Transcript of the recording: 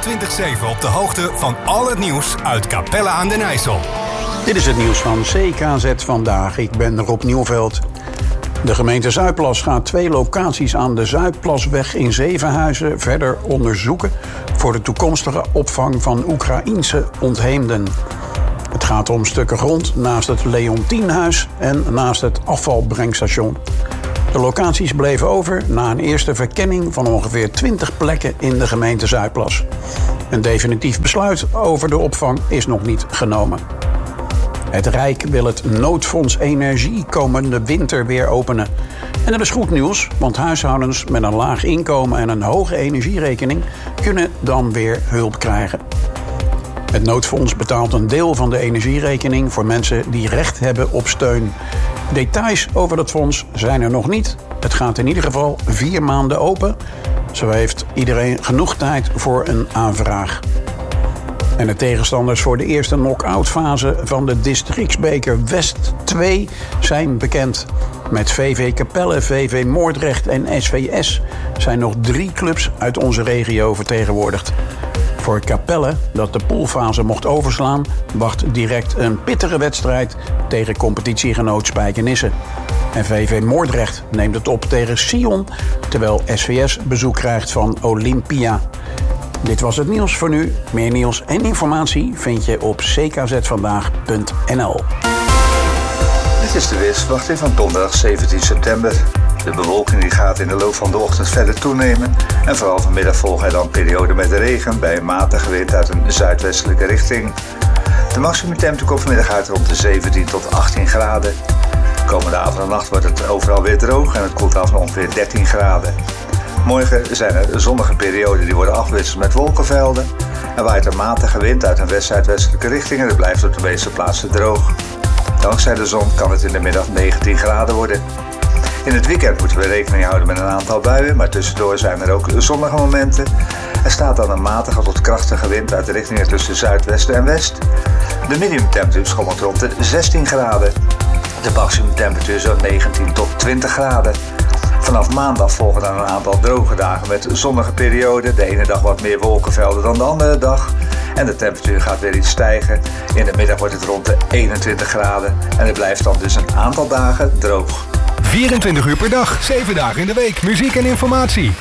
24/7 op de hoogte van al het nieuws uit Capelle aan den IJssel. Dit is het nieuws van CKZ Vandaag. Ik ben Rob Nieuwveld. De gemeente Zuidplas gaat 2 locaties aan de Zuidplasweg in Zevenhuizen verder onderzoeken voor de toekomstige opvang van Oekraïense ontheemden. Het gaat om stukken grond naast het Leontienhuis en naast het afvalbrengstation. De locaties bleven over na een eerste verkenning van ongeveer 20 plekken in de gemeente Zuidplas. Een definitief besluit over de opvang is nog niet genomen. Het Rijk wil het noodfonds energie komende winter weer openen. En dat is goed nieuws, want huishoudens met een laag inkomen en een hoge energierekening kunnen dan weer hulp krijgen. Het noodfonds betaalt een deel van de energierekening voor mensen die recht hebben op steun. Details over het fonds zijn er nog niet. Het gaat in ieder geval 4 maanden open. Zo heeft iedereen genoeg tijd voor een aanvraag. En de tegenstanders voor de eerste knock-out fase van de Districtsbeker West 2 zijn bekend. Met VV Capelle, VV Moordrecht en SVS zijn nog 3 clubs uit onze regio vertegenwoordigd. Voor Capelle, dat de poolfase mocht overslaan, wacht direct een pittige wedstrijd tegen competitiegenoot Spijkenisse. En VV Moordrecht neemt het op tegen Sion, terwijl SVS bezoek krijgt van Olympia. Dit was het nieuws voor nu. Meer nieuws en informatie vind je op ckzvandaag.nl. Dit is de weersverwachting van donderdag 17 september. De bewolking die gaat in de loop van de ochtend verder toenemen. En vooral vanmiddag volgen er dan perioden met regen bij een matige wind uit een zuidwestelijke richting. De maximumtemperatuur komt vanmiddag uit rond de 17 tot 18 graden. De komende avond en nacht wordt het overal weer droog en het koelt af naar ongeveer 13 graden. Morgen zijn er zonnige perioden die worden afgewisseld met wolkenvelden. Er waait een matige wind uit een west-zuidwestelijke richting en het blijft op de meeste plaatsen droog. Dankzij de zon kan het in de middag 19 graden worden. In het weekend moeten we rekening houden met een aantal buien, maar tussendoor zijn er ook zonnige momenten. Er staat dan een matige tot krachtige wind uit de richtingen tussen zuidwesten en west. De minimumtemperatuur schommelt rond de 16 graden. De maximumtemperatuur zo'n 19 tot 20 graden. Vanaf maandag volgen dan een aantal droge dagen met zonnige perioden. De ene dag wat meer wolkenvelden dan de andere dag. En de temperatuur gaat weer iets stijgen. In de middag wordt het rond de 21 graden. En het blijft dan dus een aantal dagen droog. 24 uur per dag, 7 dagen in de week. Muziek en informatie.